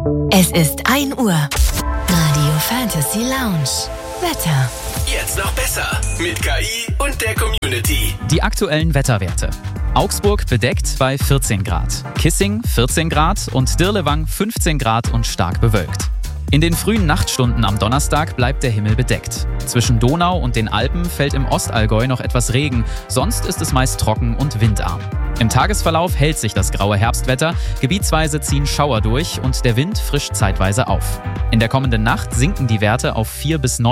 Es ist 1 Uhr. Radio Fantasy Lounge. Wetter. Jetzt noch besser mit KI und der Community. Die aktuellen Wetterwerte. Augsburg bedeckt bei 14 Grad, Kissing 14 Grad und Dirlewang 15 Grad und stark bewölkt. In den frühen Nachtstunden am Donnerstag bleibt der Himmel bedeckt. Zwischen Donau und den Alpen fällt im Ostallgäu noch etwas Regen, sonst ist es meist trocken und windarm. Im Tagesverlauf hält sich das graue Herbstwetter, gebietsweise ziehen Schauer durch und der Wind frischt zeitweise auf. In der kommenden Nacht sinken die Werte auf 4 bis 9